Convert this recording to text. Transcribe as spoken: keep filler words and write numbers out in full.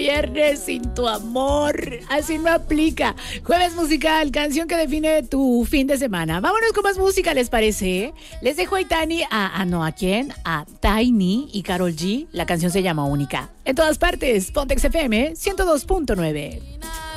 Viernes sin tu amor, así no aplica. Jueves musical, canción que define tu fin de semana. Vámonos con más música, ¿les parece? Les dejo a Tiny, a, a no, ¿a quién? A Tiny y Karol G. La canción se llama Única. En todas partes, Pontex F M ciento dos punto nueve.